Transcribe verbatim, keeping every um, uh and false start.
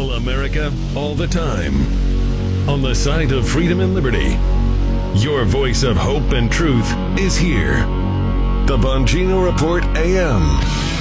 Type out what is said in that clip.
All America, all the time. On the side of freedom and liberty. Your voice of hope and truth is here. The Bongino Report A M.